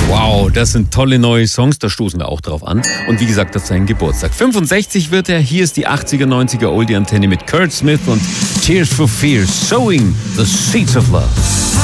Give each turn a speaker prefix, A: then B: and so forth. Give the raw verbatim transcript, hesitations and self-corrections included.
A: Wow, das sind tolle neue Songs, da stoßen wir auch drauf an. Und wie gesagt, das ist sein Geburtstag. fünfundsechzig wird er, hier ist die achtziger, neunziger Oldie-Antenne mit Kurt Smith und Tears for Fears, Sowing the Seeds of Love.